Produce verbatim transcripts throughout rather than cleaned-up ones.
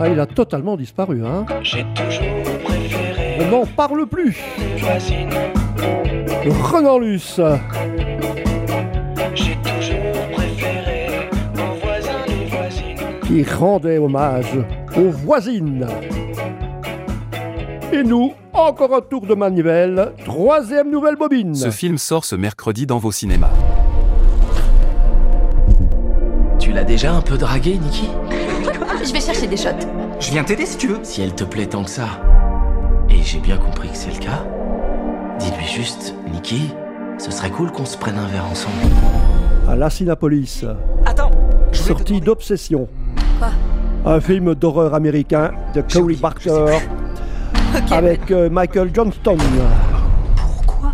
Ah, il a totalement disparu, hein. J'ai toujours préféré. On n'en parle plus. Voisine. Renan Luce. J'ai toujours préféré mon voisin et voisine. Qui rendait hommage aux voisines. Et nous, encore un tour de manivelle, troisième nouvelle bobine. Ce film sort ce mercredi dans vos cinémas. Tu l'as déjà un peu dragué, Nikki? Je vais chercher des shots. Je viens t'aider si tu veux. Si elle te plaît tant que ça, et j'ai bien compris que c'est le cas, dis-lui juste, Nikki, ce serait cool qu'on se prenne un verre ensemble. À l'Assinapolis. Attends, je voulais te Sortie demander- d'Obsession. Quoi? Un film d'horreur américain de J'ai Cory oublié, je Barker sais Ok. avec euh, Michael Johnston. Pourquoi?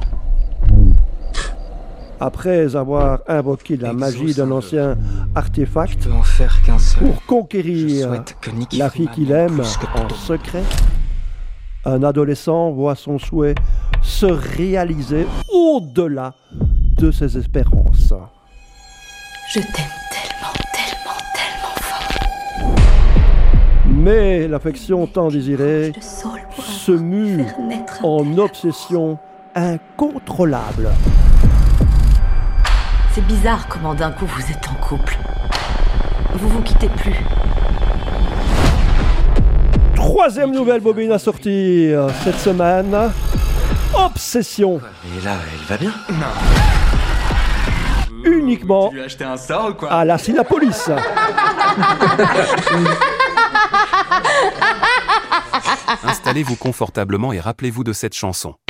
Après avoir invoqué la magie d'un ancien artefact peut en faire qu'un seul. pour Je conquérir souhaite que Nikki la fille Freeman qu'il m'aime aime plus que en tout. secret, un adolescent voit son souhait se réaliser au-delà de ses espérances. Je t'aime tellement, tellement, tellement fort. Mais l'affection tant désirée Je saule pour un se mue faire naître un en tel obsession incontrôlable. C'est bizarre comment d'un coup vous êtes en couple. Vous vous quittez plus. Troisième nouvelle bobine à sortir cette semaine. Obsession, Et là, elle va bien? uniquement Tu lui as acheté un sort ou quoi? à l'Assinapolis. Installez-vous confortablement et rappelez-vous de cette chanson.